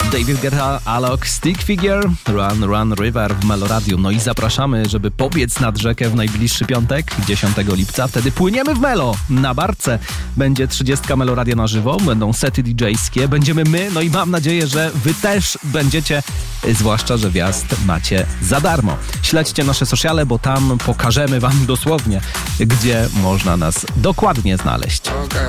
David Guetta, Alok, Stick Figure, Run Run River w Meloradiu. No i zapraszamy, żeby pobiec nad rzekę w najbliższy piątek, 10 lipca. Wtedy płyniemy w Melo na barce. Będzie 30 Meloradia na żywo, będą sety DJ-skie, będziemy my, no i mam nadzieję, że wy też będziecie, zwłaszcza, że wjazd macie za darmo. Śledźcie nasze sociale, bo tam pokażemy wam dosłownie, gdzie można nas dokładnie znaleźć.